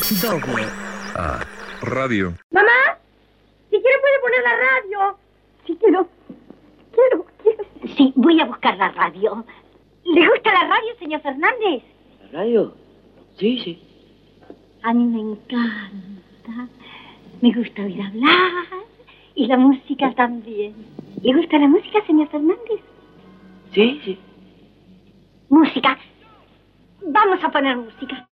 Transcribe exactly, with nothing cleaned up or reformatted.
Doble. Ah, radio. Mamá, si quiere puede poner la radio. Sí, quiero, quiero, quiero. Sí, voy a buscar la radio. ¿Le gusta la radio, señor Fernández? ¿La radio? Sí, sí. A mí me encanta. Me gusta oír hablar y la música también. ¿Le gusta la música, señor Fernández? Sí, sí. Música. Vamos a poner música.